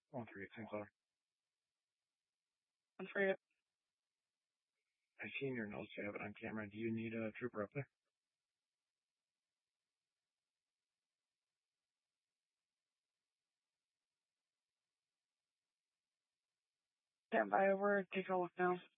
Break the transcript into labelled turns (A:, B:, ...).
A: 138 St. Clair.
B: 138.
A: I've seen your notes. You have it on camera. Do you need a trooper up there?
B: Stand by over. Take a look now.